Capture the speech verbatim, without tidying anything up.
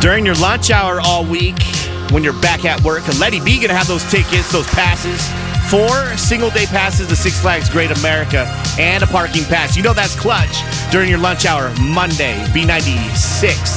During your lunch hour all week, when you're back at work, Letty B going to have those tickets, those passes. Four single-day passes to Six Flags Great America and a parking pass. You know that's clutch during your lunch hour Monday, B ninety-six.